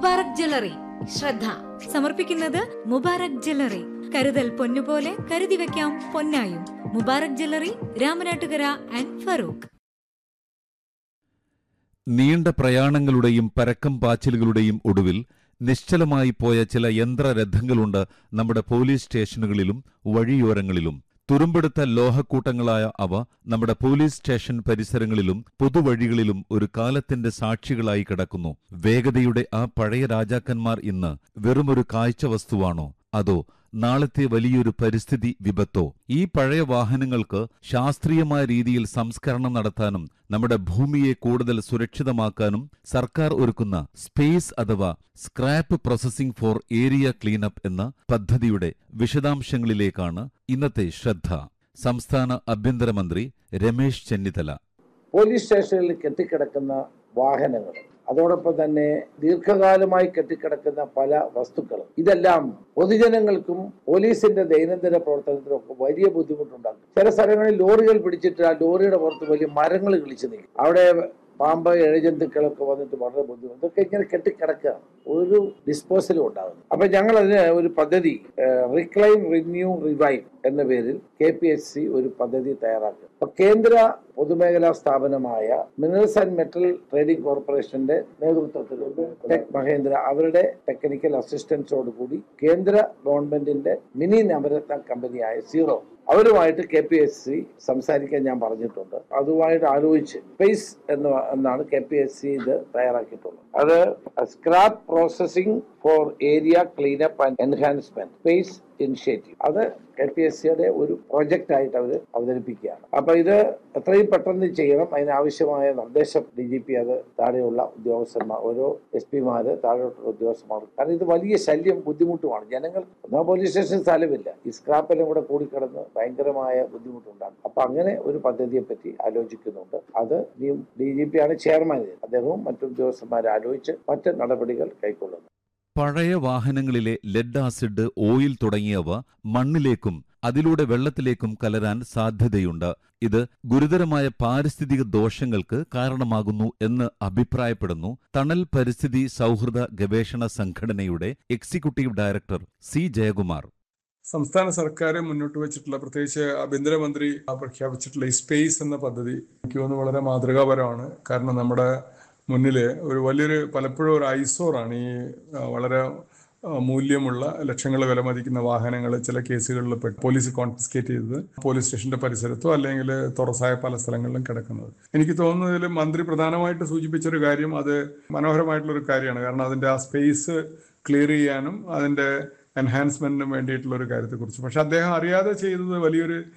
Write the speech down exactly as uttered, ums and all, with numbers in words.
Mubarak jewellery. ശ്രദ്ധ സമർപ്പിക്കുന്നത് Mubarak jewellery. കരുതൽ പൊന്നുപോലെ കരുതി വെക്കാം പൊന്നായും. Mubarak jewellery, Ramanattukara and Farooq. നീണ്ട പ്രയാണങ്ങളുടെയും പരക്കം പാച്ചിലുകളുടെയും ഒടുവിൽ നിശ്ചലമായി പോയ ചില യന്ത്രരഥങ്ങളുണ്ട് നമ്മുടെ പോലീസ് സ്റ്റേഷനുകളിലും വഴിയോരങ്ങളിലും. തുരുമ്പെടുത്ത ലോഹക്കൂട്ടങ്ങളായ അവ നമ്മുടെ പോലീസ് സ്റ്റേഷൻ പരിസരങ്ങളിലും പൊതുവഴികളിലും ഒരു കാലത്തിന്റെ സാക്ഷികളായി കിടക്കുന്നു. വേഗതയുടെ ആ പഴയ രാജാക്കന്മാർ ഇന്ന് വെറുമൊരു കാഴ്ച വസ്തുവാണോ, അതോ നാളത്തെ വലിയൊരു പരിസ്ഥിതി വിപത്തോ? ഈ പഴയ വാഹനങ്ങൾക്ക് ശാസ്ത്രീയമായ രീതിയിൽ സംസ്കരണം നടത്താനും നമ്മുടെ ഭൂമിയെ കൂടുതൽ സുരക്ഷിതമാക്കാനും സർക്കാർ ഒരുക്കുന്ന സ്പേസ് അഥവാ scrap processing four area cleanup എന്ന പദ്ധതിയുടെ വിശദാംശങ്ങളിലേക്കാണ് ഇന്നത്തെ ശ്രദ്ധ. സംസ്ഥാന ആഭ്യന്തരമന്ത്രി രമേശ് ചെന്നിത്തല. പോലീസ് സ്റ്റേഷനിൽ കെട്ടിക്കിടക്കുന്ന വാഹനങ്ങൾ, അതോടൊപ്പം തന്നെ ദീർഘകാലമായി കെട്ടിക്കിടക്കുന്ന പല വസ്തുക്കളും, ഇതെല്ലാം പൊതുജനങ്ങൾക്കും പോലീസിന്റെ ദൈനംദിന പ്രവർത്തനത്തിനും ഒക്കെ വലിയ ബുദ്ധിമുട്ടുണ്ടാക്കും. ചില സ്ഥലങ്ങളിൽ ലോറികൾ പിടിച്ചിട്ട് ആ ലോറിയുടെ പുറത്ത് വലിയ മരങ്ങൾ കിളിച്ചു നിൽക്കും. അവിടെ പാമ്പ്, ഇഴജന്തുക്കളൊക്കെ വന്നിട്ട് വളരെ ബുദ്ധിമുട്ട്. ഇതൊക്കെ ഇങ്ങനെ കെട്ടിക്കിടക്കുകയാണ്, ഒരു ഡിസ്പോസലും ഉണ്ടാകുന്നു. അപ്പൊ ഞങ്ങൾ അതിന് ഒരു പദ്ധതി, റിക്ലൈം, റിന്യൂ, റിവൈവ് എന്ന പേരിൽ കെ പി എസ് സി ഒരു പദ്ധതി തയ്യാറാക്കി. അപ്പൊ കേന്ദ്ര പൊതുമേഖലാ സ്ഥാപനമായ മിനറൽസ് ആൻഡ് മെറ്റൽ ട്രേഡിംഗ് കോർപ്പറേഷന്റെ നേതൃത്വത്തിൽ ടെക് മഹേന്ദ്ര അവരുടെ ടെക്നിക്കൽ അസിസ്റ്റൻസോട് കൂടി കേന്ദ്ര ഗവൺമെന്റിന്റെ മിനി നവരത്ന കമ്പനിയായ സീറോ അവരുമായിട്ട് കെ പി എസ് സി സംസാരിക്കാൻ ഞാൻ പറഞ്ഞിട്ടുണ്ട്. അതുമായിട്ട് ആലോചിച്ച് സ്പേസ് എന്ന് എന്നാണ് കെ പി എസ് സി ഇത് തയ്യാറാക്കിയിട്ടുള്ളത്. അത് scrap processing four area cleanup and enhancement space initiative, അത് കെ പി എസ് സിയുടെ ഒരു പ്രൊജക്റ്റ് ആയിട്ട് അവർ അവതരിപ്പിക്കുകയാണ്. അപ്പൊ ഇത് എത്രയും പെട്ടെന്ന് ചെയ്യണം. അതിനാവശ്യമായ നിർദ്ദേശം ഡി ജി പി അത് താഴെയുള്ള ഉദ്യോഗസ്ഥന്മാർ, ഓരോ എസ് പിമാര് താഴെയുള്ള ഉദ്യോഗസ്ഥന്മാർ, കാരണം ഇത് വലിയ ശല്യം ബുദ്ധിമുട്ടുമാണ്. ജനങ്ങൾ ഒന്നാ പോലീസ് സ്റ്റേഷൻ സ്ഥലമില്ല, ഈ സ്ക്രാപ്പെല്ലാം കൂടെ കൂടിക്കിടന്ന് ഭയങ്കരമായ ബുദ്ധിമുട്ടുണ്ടാകും. അപ്പൊ അങ്ങനെ ഒരു പദ്ധതിയെ പറ്റി ആലോചിക്കുന്നുണ്ട്. അത് ഡി ജി പി ആണ് ചെയർമാൻ. അദ്ദേഹവും മറ്റു ഉദ്യോഗസ്ഥന്മാരെ ആലോചിച്ച് മറ്റ് നടപടികൾ കൈക്കൊള്ളുന്നു. പഴയ വാഹനങ്ങളിലെ ലെഡ് ആസിഡ്, ഓയിൽ തുടങ്ങിയവ മണ്ണിലേക്കും അതിലൂടെ വെള്ളത്തിലേക്കും കലരാൻ സാധ്യതയുണ്ട്. ഇത് ഗുരുതരമായ പാരിസ്ഥിതിക ദോഷങ്ങൾക്ക് കാരണമാകുന്നു എന്ന് അഭിപ്രായപ്പെടുന്നു തണൽ പരിസ്ഥിതി സൗഹൃദ ഗവേഷണ സംഘടനയുടെ എക്സിക്യൂട്ടീവ് ഡയറക്ടർ സി ജയകുമാർ. സംസ്ഥാന സർക്കാർ മുന്നോട്ട് വെച്ചിട്ടുള്ള, പ്രത്യേകിച്ച് ആഭ്യന്തരമന്ത്രി പ്രഖ്യാപിച്ചിട്ടുള്ള ഈ സ്പേസ് എന്ന പദ്ധതി എനിക്ക് തോന്നുന്നു വളരെ മാതൃകാപരമാണ്. കാരണം നമ്മുടെ മുന്നിൽ ഒരു വലിയൊരു, പലപ്പോഴും ഒരു ഐസോറാണ് ഈ വളരെ മൂല്യമുള്ള, ലക്ഷങ്ങൾ വിലമതിക്കുന്ന വാഹനങ്ങൾ ചില കേസുകളിൽ പെട്ട് പോലീസ് കോൺഫിസ്കേറ്റ് ചെയ്തത് പോലീസ് സ്റ്റേഷന്റെ പരിസരത്തോ അല്ലെങ്കിൽ തുറസായ പല സ്ഥലങ്ങളിലും കിടക്കുന്നത്. എനിക്ക് തോന്നുന്നതിൽ മന്ത്രി പ്രധാനമായിട്ട് സൂചിപ്പിച്ചൊരു കാര്യം അത് മനോഹരമായിട്ടുള്ളൊരു കാര്യമാണ്. കാരണം അതിന്റെ ആ സ്പേസ് ക്ലിയർ ചെയ്യാനും അതിന്റെ എൻഹാൻസ്മെന്റിനും വേണ്ടിയിട്ടുള്ള ഒരു കാര്യത്തെക്കുറിച്ച്. പക്ഷെ അദ്ദേഹം അറിയാതെ ചെയ്തത് വലിയൊരു